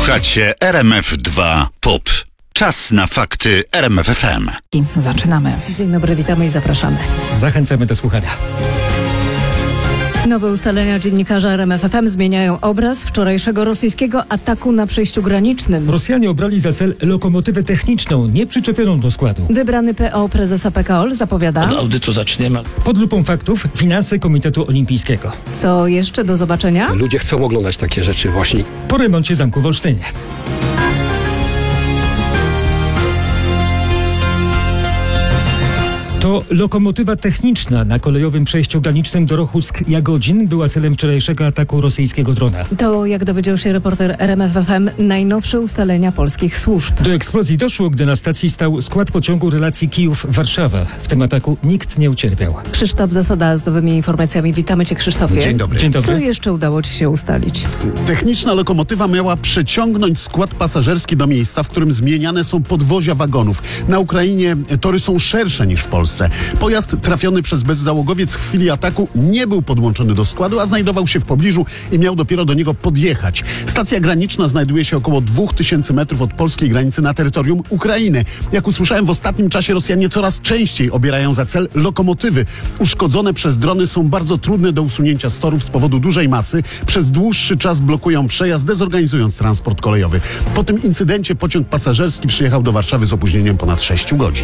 Słuchacie RMF2 POP. Czas na fakty RMF FM. Zaczynamy. Dzień dobry, witamy i zapraszamy. Zachęcamy do słuchania. Nowe ustalenia dziennikarza RMF FM zmieniają obraz wczorajszego rosyjskiego ataku na przejściu granicznym. Rosjanie obrali za cel lokomotywę techniczną, nie przyczepioną do składu. Wybrany PO prezesa PKOL zapowiada: od audytu zaczniemy. Pod lupą faktów finanse Komitetu Olimpijskiego. Co jeszcze do zobaczenia? Ludzie chcą oglądać takie rzeczy właśnie. Po remoncie zamku w Olsztynie. To lokomotywa techniczna na kolejowym przejściu granicznym Dorochusk-Jagodzin była celem wczorajszego ataku rosyjskiego drona. To, jak dowiedział się reporter RMF FM, najnowsze ustalenia polskich służb. Do eksplozji doszło, gdy na stacji stał skład pociągu relacji Kijów-Warszawa. W tym ataku nikt nie ucierpiał. Krzysztof Zasada z nowymi informacjami. Witamy Cię, Krzysztofie. Dzień dobry. Dzień dobry. Co jeszcze udało Ci się ustalić? Techniczna lokomotywa miała przeciągnąć skład pasażerski do miejsca, w którym zmieniane są podwozia wagonów. Na Ukrainie tory są szersze niż w Polsce. Pojazd trafiony przez bezzałogowiec w chwili ataku nie był podłączony do składu, a znajdował się w pobliżu i miał dopiero do niego podjechać. Stacja graniczna znajduje się około 2000 metrów od polskiej granicy na terytorium Ukrainy. Jak usłyszałem, w ostatnim czasie Rosjanie coraz częściej obierają za cel lokomotywy. Uszkodzone przez drony są bardzo trudne do usunięcia z torów z powodu dużej masy. Przez dłuższy czas blokują przejazd, dezorganizując transport kolejowy. Po tym incydencie pociąg pasażerski przyjechał do Warszawy z opóźnieniem ponad 6 godzin.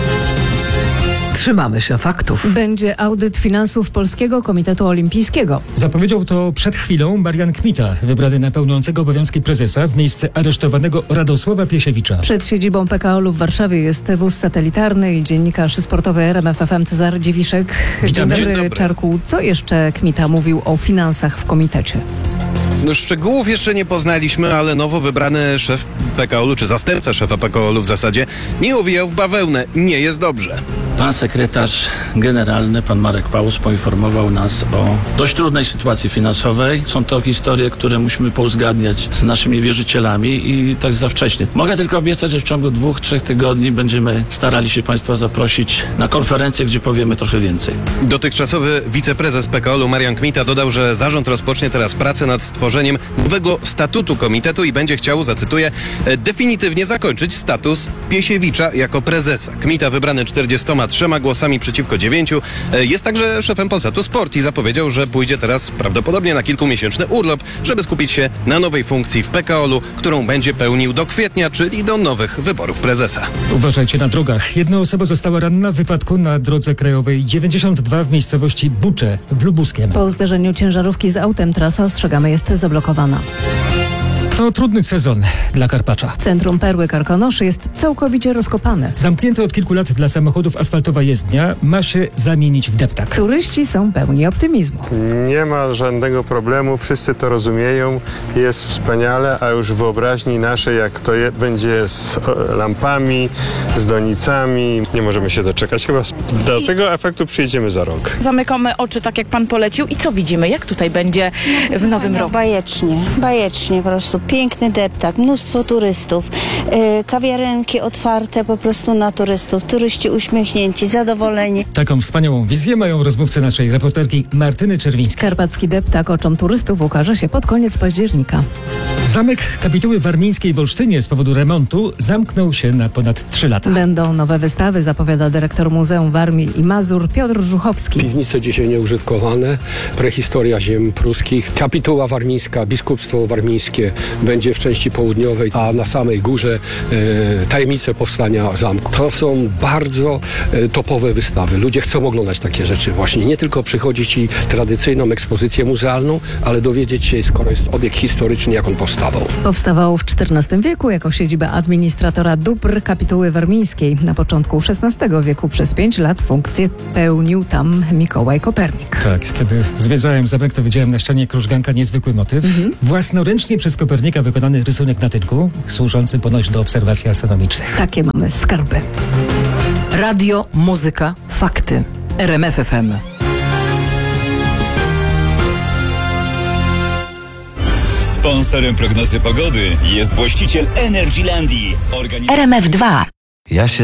Trzymamy się faktów. Będzie audyt finansów Polskiego Komitetu Olimpijskiego. Zapowiedział to przed chwilą Marian Kmita, wybrany na pełniącego obowiązki prezesa w miejsce aresztowanego Radosława Piesiewicza. Przed siedzibą PKOL-u w Warszawie jest wóz satelitarny i dziennikarz sportowy RMF FM Cezary Dziwiszek. Witamy. Dzień dobry, Czarku. Co jeszcze Kmita mówił o finansach w komitecie? No, szczegółów jeszcze nie poznaliśmy, ale nowo wybrany szef PKOL-u, czy zastępca szefa PKOL-u w zasadzie, nie owijał w bawełnę. Nie jest dobrze. Pan sekretarz generalny, pan Marek Paus, poinformował nas o dość trudnej sytuacji finansowej. Są to historie, które musimy pouzgadniać z naszymi wierzycielami i to jest za wcześnie. Mogę tylko obiecać, że w ciągu 2-3 tygodni będziemy starali się Państwa zaprosić na konferencję, gdzie powiemy trochę więcej. Dotychczasowy wiceprezes PKOL-u Marian Kmita dodał, że zarząd rozpocznie teraz pracę nad stworzeniem nowego statutu komitetu i będzie chciał, zacytuję, definitywnie zakończyć status Piesiewicza jako prezesa. Kmita, wybrany 43 głosami przeciwko 9, jest także szefem Polsatu Sport i zapowiedział, że pójdzie teraz prawdopodobnie na kilkumiesięczny urlop, żeby skupić się na nowej funkcji w PKOL-u, którą będzie pełnił do kwietnia, czyli do nowych wyborów prezesa. Uważajcie na drogach. Jedna osoba została ranna w wypadku na drodze krajowej 92 w miejscowości Bucze w Lubuskiem. Po zderzeniu ciężarówki z autem trasa, ostrzegamy, jest zablokowana. To trudny sezon dla Karpacza. Centrum Perły Karkonoszy jest całkowicie rozkopane. Zamknięte od kilku lat dla samochodów asfaltowa jezdnia ma się zamienić w deptak. Turyści są pełni optymizmu. Nie ma żadnego problemu, wszyscy to rozumieją, jest wspaniale, a już w wyobraźni naszej, jak to będzie z lampami, z donicami, nie możemy się doczekać. Chyba do tego efektu przyjdziemy za rok. Zamykamy oczy tak, jak pan polecił i co widzimy? Jak tutaj będzie w nowym roku? Bajecznie po prostu. Piękny deptak, mnóstwo turystów, kawiarenki otwarte po prostu na turystów, turyści uśmiechnięci, zadowoleni. Taką wspaniałą wizję mają rozmówcy naszej reporterki Martyny Czerwińskiej. Karpacki deptak oczom turystów ukaże się pod koniec października. Zamek Kapituły Warmińskiej w Olsztynie z powodu remontu zamknął się na ponad 3 lata. Będą nowe wystawy, zapowiada dyrektor Muzeum Warmii i Mazur Piotr Żuchowski. Piwnice dzisiaj nieużytkowane, prehistoria ziem pruskich, kapituła warmińska, biskupstwo warmińskie będzie w części południowej, a na samej górze tajemnice powstania zamku. To są bardzo topowe wystawy. Ludzie chcą oglądać takie rzeczy właśnie. Nie tylko przychodzić i tradycyjną ekspozycję muzealną, ale dowiedzieć się, skoro jest obiekt historyczny, jak on powstawał. Powstawał w XIV wieku jako siedziba administratora dóbr kapituły warmińskiej. Na początku XVI wieku przez 5 lat funkcję pełnił tam Mikołaj Kopernik. Tak, kiedy zwiedzałem zamek, to widziałem na ścianie krużganka niezwykły motyw. Własnoręcznie przez Kopernika wykonany rysunek na tynku, służący ponoć do obserwacji astronomicznych. Takie mamy skarby. Radio, muzyka, fakty. RMF FM. Sponsorem prognozy pogody jest właściciel Energylandii. RMF 2. Ja się